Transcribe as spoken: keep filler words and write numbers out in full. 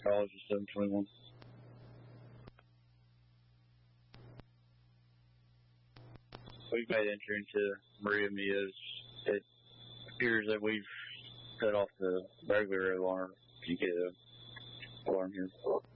College is seven twenty-one. We've made entry into Maria Mia's. It appears that we've cut off the regular alarm. You get an alarm here.